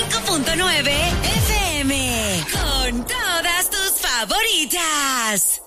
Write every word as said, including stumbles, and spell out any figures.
cinco punto nueve F M. Con todas tus favoritas.